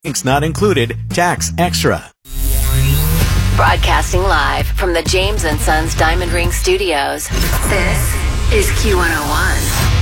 Drinks not included, tax extra. Broadcasting live from the James & Sons Diamond Ring Studios. This is Q101.